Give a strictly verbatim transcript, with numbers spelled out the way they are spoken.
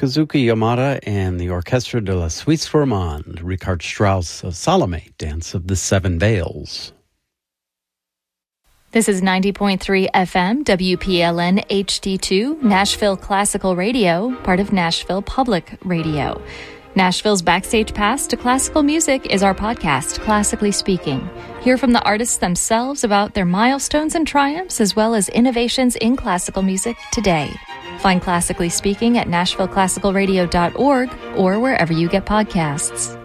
Kazuki Yamada and the Orchestra de la Suisse Romande, Richard Strauss of Salome, Dance of the Seven Veils. This is ninety point three F M, W P L N H D two, Nashville Classical Radio, part of Nashville Public Radio. Nashville's Backstage Pass to Classical Music is our podcast, Classically Speaking. Hear from the artists themselves about their milestones and triumphs, as well as innovations in classical music today. Find Classically Speaking at nashville classical radio dot org or wherever you get podcasts.